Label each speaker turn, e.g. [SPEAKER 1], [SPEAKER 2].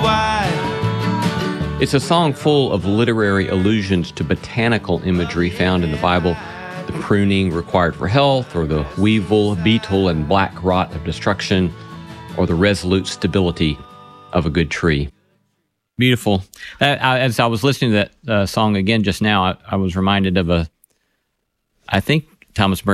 [SPEAKER 1] wide.
[SPEAKER 2] It's a song full of literary allusions to botanical imagery found in the Bible, the pruning required for health, or the weevil, beetle, and black rot of destruction, or the resolute stability of a good tree. Beautiful. As I was listening to that song again just now, I was reminded of I think Thomas